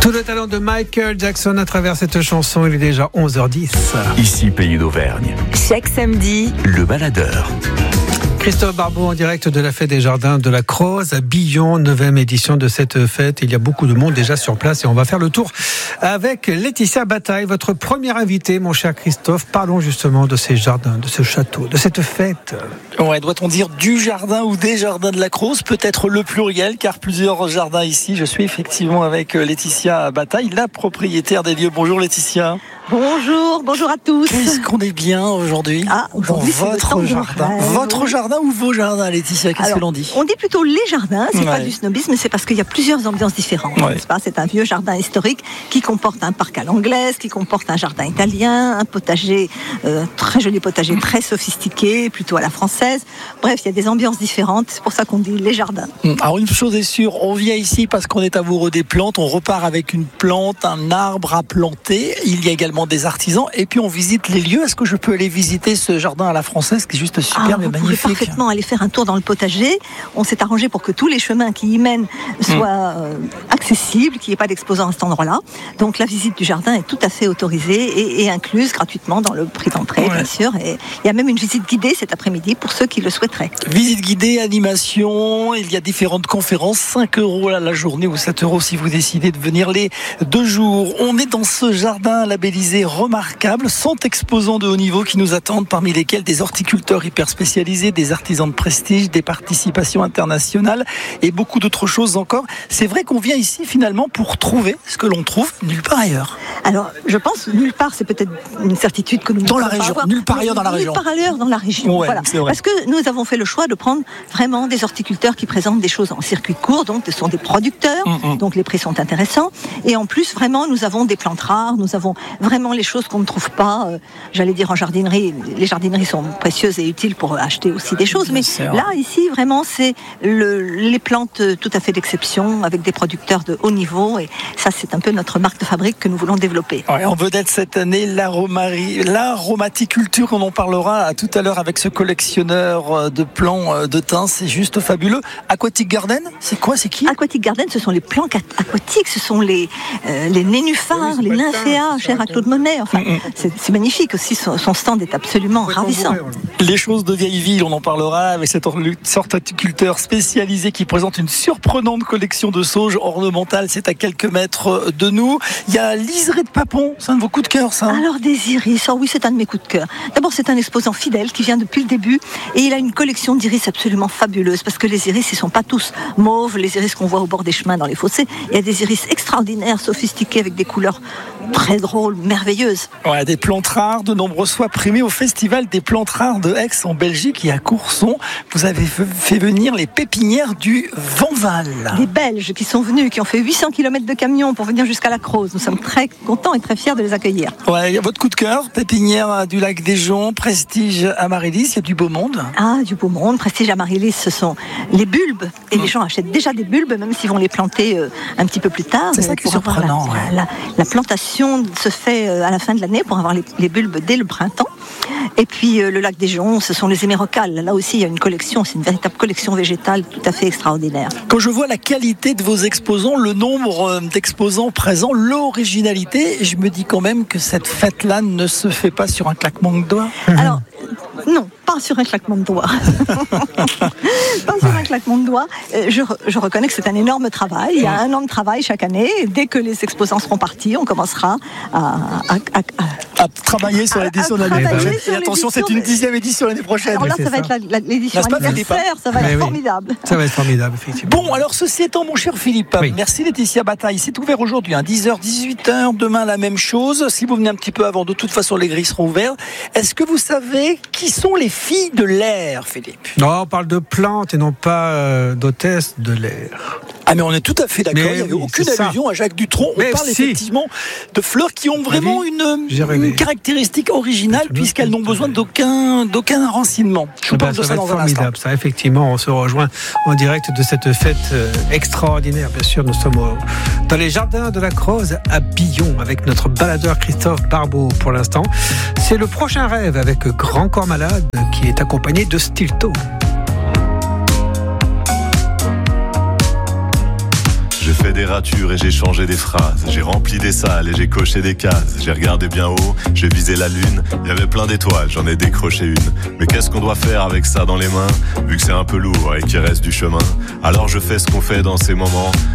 Tout le talent de Michael Jackson à travers cette chanson, il est déjà 11h10. Ici, Pays d'Auvergne. Chaque samedi, Le Baladeur. Christophe Barbeau en direct de la fête des jardins de la Croze à Billon, 9e édition de cette fête. Il y a beaucoup de monde déjà sur place et on va faire le tour avec Laetitia Bataille, votre première invitée, mon cher Christophe. Parlons justement de ces jardins, de ce château, de cette fête. Ouais, doit-on dire du jardin ou des jardins de la Croze, peut-être le pluriel, car plusieurs jardins ici. Je suis effectivement avec Laetitia Bataille, la propriétaire des lieux. Bonjour Laetitia. Bonjour à tous. Est-ce qu'on est bien aujourd'hui dans votre jardin? Votre jardin ou vos jardins, Laetitia? Qu'est-ce que l'on dit? On dit plutôt les jardins, c'est pas du snobisme, c'est parce qu'il y a plusieurs ambiances différentes. N'est-ce pas? C'est un vieux jardin historique qui comporte un parc à l'anglaise, qui comporte un jardin italien, un potager, très joli potager, très sophistiqué, plutôt à la française. Bref, il y a des ambiances différentes, c'est pour ça qu'on dit les jardins. Alors une chose est sûre, on vient ici parce qu'on est amoureux des plantes, on repart avec une plante, un arbre à planter. Il y a également des artisans et puis on visite les lieux. Est-ce que je peux aller visiter ce jardin à la française qui est juste superbe et magnifique? Vous pouvez parfaitement aller faire un tour dans le potager. On s'est arrangé pour que tous les chemins qui y mènent soient accessibles, qu'il n'y ait pas d'exposants à cet endroit-là. Donc la visite du jardin est tout à fait autorisée et incluse gratuitement dans le prix d'entrée, bien sûr. Et il y a même une visite guidée cet après-midi pour ceux qui le souhaiteraient. Visite guidée, animation, il y a différentes conférences, 5 € la journée ou 7 € si vous décidez de venir les 2 jours. On est dans ce jardin labellisé remarquable, 100 exposants de haut niveau qui nous attendent, parmi lesquels des horticulteurs hyper spécialisés, des artisans de prestige, des participations internationales et beaucoup d'autres choses encore. C'est vrai qu'on vient ici finalement pour trouver ce que l'on trouve nulle part ailleurs. Alors, je pense nulle part, c'est peut-être une certitude que nous dans la région, nulle part ailleurs dans la région. Nulle part ailleurs dans la région. Ouais, voilà. Parce que nous avons fait le choix de prendre vraiment des horticulteurs qui présentent des choses en circuit court, donc ce sont des producteurs, donc les prix sont intéressants. Et en plus, vraiment, nous avons des plantes rares, nous avons vraiment les choses qu'on ne trouve pas, j'allais dire en jardinerie. Les jardineries sont précieuses et utiles pour acheter aussi des choses, mais là, ici, vraiment, c'est les plantes tout à fait d'exception, avec des producteurs de haut niveau, et ça, c'est un peu notre marque de fabrique que nous voulons développer. Ouais, en vedette cette année, l'aromaticulture, on en parlera tout à l'heure avec ce collectionneur de plants de thym, c'est juste fabuleux. Aquatic Garden, c'est quoi, c'est qui? Aquatic Garden, ce sont les plants aquatiques, ce sont les nénuphars, les nymphéas, chers à Claude Monet. Enfin, c'est magnifique aussi, son stand est absolument ravissant. Les choses de vieille ville, on en parlera avec cet horticulteur spécialisé qui présente une surprenante collection de sauges ornementales. C'est à quelques mètres de nous. Il y a l'iris de Papon, c'est un de vos coups de cœur, ça? Alors des iris, oui, c'est un de mes coups de cœur. D'abord, c'est un exposant fidèle qui vient depuis le début et il a une collection d'iris absolument fabuleuse parce que les iris, ils sont pas tous mauves, les iris qu'on voit au bord des chemins dans les fossés. Il y a des iris extraordinaires, sophistiqués avec des couleurs très drôles, merveilleuses. Ouais, des plantes rares, de nombreuses fois primées au Festival des plantes rares de Aix en Belgique et à Courson. Vous avez fait venir les pépinières du Vanval. Des Belges qui sont venus, qui ont fait 800 km de camion pour venir jusqu'à la Croze. Nous sommes très contents et très fiers de les accueillir. Ouais, votre coup de cœur, pépinière du lac des Joncs, Prestige Amaryllis, il y a du beau monde. Ah, du beau monde. Prestige Amaryllis, ce sont les bulbes. Et les gens achètent déjà des bulbes, même s'ils vont les planter un petit peu plus tard. C'est ça qui est surprenant. La plantation se fait à la fin de l'année pour avoir les bulbes dès le printemps. Et puis le lac des Joncs, ce sont les hémérocales. Là aussi, il y a une collection, c'est une véritable collection végétale tout à fait extraordinaire. Quand je vois la qualité de vos exposants, le nombre d'exposants présents, l'originalité, je me dis quand même que cette fête-là ne se fait pas sur un claquement de doigts. Alors, non, pas sur un claquement de doigts. Pas sur un claquement de doigts. Je reconnais que c'est un énorme travail. Il y a 1 an de travail chaque année. Et dès que les exposants seront partis, on commencera à travailler sur l'édition de l'année prochaine. Et attention, c'est une 10e édition l'année prochaine. Alors là, ça va être l'édition anniversaire. Ça va être formidable. Ça va être formidable, effectivement. Bon, alors ceci étant, mon cher Philippe, merci Laetitia Bataille. C'est ouvert aujourd'hui, 10h, 18h. Demain, la même chose. Si vous venez un petit peu avant, de toute façon, les grilles seront ouvertes. Est-ce que vous savez qui sont les filles de l'air, Philippe? Non, on parle de plantes et non pas d'hôtesses de l'air. Ah, mais on est tout à fait d'accord. Il n'y a aucune allusion à Jacques Dutronc. On parle effectivement de fleurs qui ont vraiment une caractéristique originale puisqu'elles n'ont besoin d'aucun renseignement. Je vous parle de ça dans un instant. Formidable, ça, effectivement. On se rejoint en direct de cette fête extraordinaire. Bien sûr, nous sommes dans les jardins de la Croze à Billon avec notre baladeur Christophe Barbeau pour l'instant. C'est le prochain rêve avec Grand Corps Malade qui est accompagné de Stilto. Je fais fait des ratures et j'ai changé des phrases. J'ai rempli des salles et j'ai coché des cases. J'ai regardé bien haut, j'ai visé la lune. Il y avait plein d'étoiles, j'en ai décroché une. Mais qu'est-ce qu'on doit faire avec ça dans les mains, vu que c'est un peu lourd et qu'il reste du chemin? Alors je fais ce qu'on fait dans ces moments.